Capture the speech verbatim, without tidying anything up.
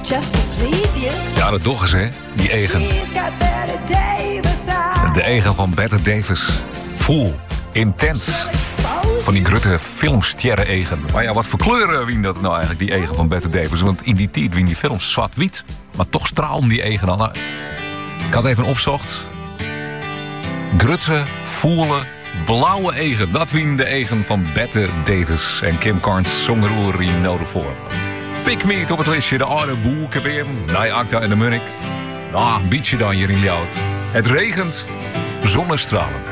Ja, dat toch eens, hè? Die eigen. De eigen van Bette Davis. Full. Intens. Van die grote filmsterren-eigen. Maar ja, wat voor kleuren wien dat nou eigenlijk, die eigen van Bette Davis? Want in die tijd wien die films zwart-wit. Maar toch straalden die eigen al. Nou, ik had even opzocht. Grutte, voele, blauwe eigen. Dat wien de eigen van Bette Davis. En Kim Carnes zong er oer in nodig voor. Pick me op het listje, de oude boeken weer. Nee, Acta en de Munnik. Nou, een beetje dan hier in Ljout. Het regent, zonnestralen.